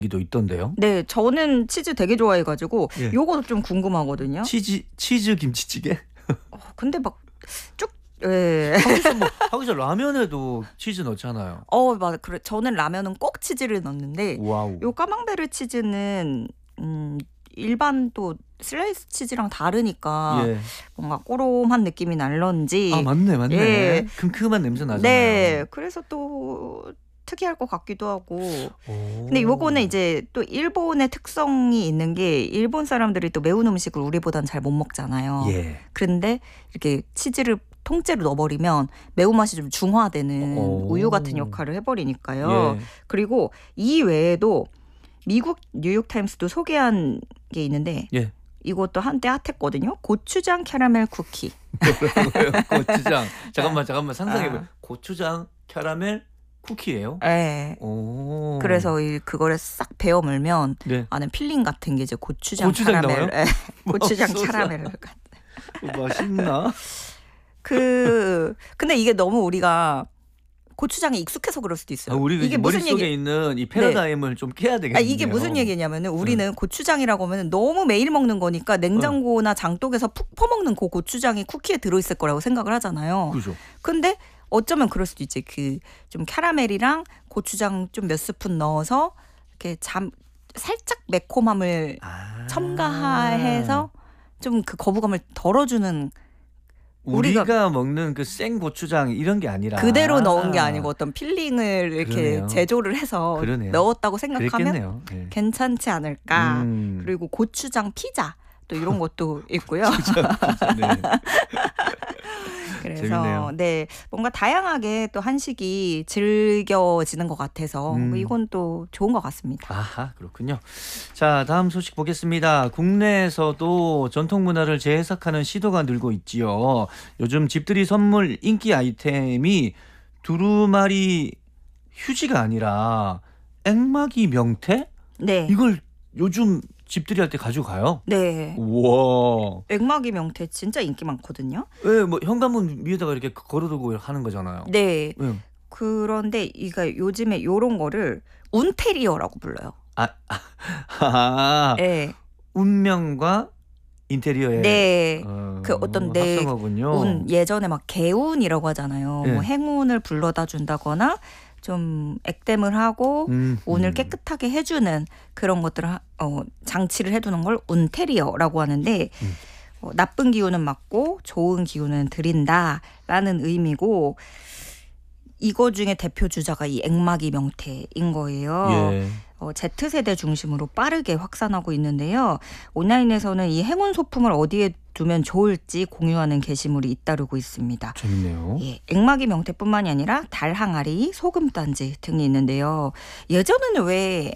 기도 있던데요. 네, 저는 치즈 되게 좋아해가지고 예. 요거도 좀 궁금하거든요. 치즈 김치찌개? 근데 막 쭉 예. 하기서 라면에도 치즈 넣잖아요. 맞아. 그래. 저는 라면은 꼭 치즈를 넣는데 와우. 요 까망베르 치즈는 일반 또 슬라이스 치즈랑 다르니까 예. 뭔가 꼬롬한 느낌이 날런지. 아 맞네. 예. 큼큼한 냄새 나잖아요. 네, 그래서 또 특이할 것 같기도 하고. 오. 근데 요거는 이제 또 일본의 특성이 있는 게 일본 사람들이 또 매운 음식을 우리보단 잘 못 먹잖아요. 예. 그런데 이렇게 치즈를 통째로 넣어버리면 매운맛이 좀 중화되는 우유 같은 역할을 해버리니까요. 예. 그리고 이 외에도 미국 뉴욕타임스도 소개한 게 있는데 예. 이것도 한때 핫했거든요. 고추장 캐러멜 쿠키. 뭐라고요? 고추장. 잠깐만 상상해봐요. 고추장 캐러멜 쿠키예요? 네. 오. 그래서 그거를 싹 베어 물면 네. 안에 필링 같은 게 이제 고추장 고추장 캐러멜. 나와요? 네. 고추장 맙소사. 캐러멜. 맛있나? 근데 이게 너무 우리가 고추장에 익숙해서 그럴 수도 있어요. 우리 이게 무슨 머릿속에 얘기? 있는 이 패러다임을 좀 깨야 되겠네요. 이게 무슨 얘기냐면은 우리는 고추장이라고 하면 너무 매일 먹는 거니까 냉장고나 장독에서 푹 퍼먹는 그 고추장이 쿠키에 들어있을 거라고 생각을 하잖아요. 그죠. 근데 어쩌면 그럴 수도 있지. 좀 캐러멜이랑 고추장 좀 몇 스푼 넣어서 이렇게 살짝 매콤함을 첨가해서 좀 그 거부감을 덜어주는. 우리가 먹는 그 생 고추장 이런 게 아니라 그대로 넣은 게 아니고 어떤 필링을 이렇게 그러네요. 제조를 해서 그러네요. 넣었다고 생각하면 그랬겠네요. 네. 괜찮지 않을까. 그리고 고추장 피자 또 이런 것도 있고요. 네. 그래서 재밌네요. 네, 뭔가 다양하게 또 한식이 즐겨지는 것 같아서 이건 또 좋은 것 같습니다. 아하, 그렇군요. 자, 다음 소식 보겠습니다. 국내에서도 전통 문화를 재해석하는 시도가 늘고 있지요. 요즘 집들이 선물 인기 아이템이 두루마리 휴지가 아니라 앵마기 명태? 네. 이걸 요즘 집들이 할 때 가져가요? 네. 우와. 액마기 명태 진짜 인기 많거든요. 예, 뭐 현관문 위에다가 이렇게 걸어두고 하는 거잖아요. 네. 예. 그런데 이가 요즘에 요런 거를 운테리어라고 불러요. 네. 운명과 인테리어의 네. 그 어떤 내 합성어군요. 예전에 막 개운이라고 하잖아요. 예. 뭐 행운을 불러다 준다거나 좀 액땜을 하고 운을 깨끗하게 해주는 그런 것들을 장치를 해두는 걸 운테리어라고 하는데 나쁜 기운은 막고 좋은 기운은 드린다라는 의미고 이거 중에 대표 주자가 이 액마기 명태인 거예요. 예. Z세대 중심으로 빠르게 확산하고 있는데요. 온라인에서는 이 행운 소품을 어디에 두면 좋을지 공유하는 게시물이 잇따르고 있습니다. 재밌네요. 예, 액마기 명태뿐만이 아니라 달 항아리, 소금단지 등이 있는데요. 예전에는 왜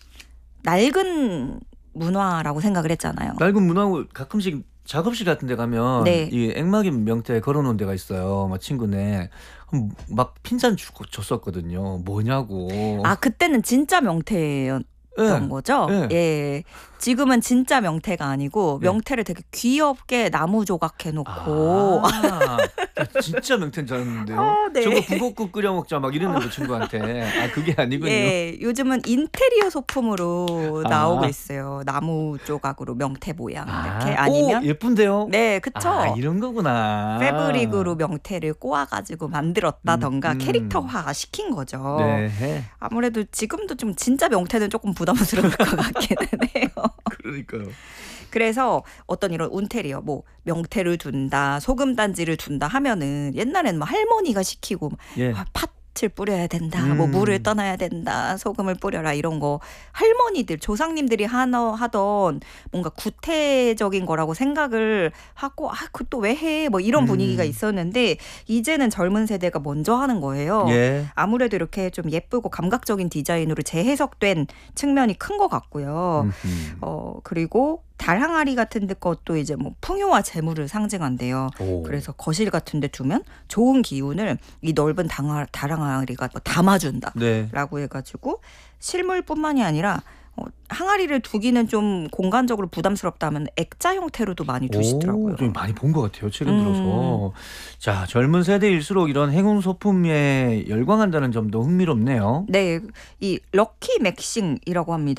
낡은 문화라고 생각을 했잖아요. 낡은 문화고 가끔씩 작업실 같은 데 가면 네. 이 액마기 명태 걸어놓은 데가 있어요. 막 친구네. 막 핀잔 줬었거든요. 뭐냐고. 그때는 진짜 명태였던 거죠? 예. 예. 지금은 진짜 명태가 아니고 명태를 되게 귀엽게 나무 조각해놓고 진짜 명태인 줄 알았는데요. 네. 저거 북엇국 끓여 먹자 막 이랬는데 친구한테. 그게 아니군요. 예, 요즘은 인테리어 소품으로 나오고 있어요. 나무 조각으로 명태 모양 이렇게 아니면 예쁜데요. 네, 그쵸. 이런 거구나. 패브릭으로 명태를 꼬아가지고 만들었다던가 캐릭터화 시킨 거죠. 네. 아무래도 지금도 좀 진짜 명태는 조금 부담스러울 것 같기는 해요. 그러니까요. 그래서 어떤 이런 운테리어, 뭐 명태를 둔다, 소금단지를 둔다 하면은 옛날에는 뭐 할머니가 시키고 예. 팥을 뿌려야 된다, 뭐 물을 떠나야 된다, 소금을 뿌려라 이런 거 할머니들, 조상님들이 하던 뭔가 구태적인 거라고 생각을 하고 그 또 왜 해? 뭐 이런 분위기가 있었는데 이제는 젊은 세대가 먼저 하는 거예요. 예. 아무래도 이렇게 좀 예쁘고 감각적인 디자인으로 재해석된 측면이 큰 것 같고요. 그리고 달 항아리 같은 데 것도 이제 뭐 풍요와 재물을 상징한대요. 그래서 거실 같은 데 두면 좋은 기운을 이 넓은 달 항아리가 뭐 담아준다라고 해가지고 실물뿐만이 아니라 항아리를 두기는 좀 공간적으로 부담스럽다면 액자 형태로도 많이 두시더라고요. 좀 많이 본 것 같아요. 최근 들어서. 자, 젊은 세대일수록 이런 행운 소품에 열광한다는 점도 흥미롭네요. 네, 이 럭키 맥싱이라고 합니다.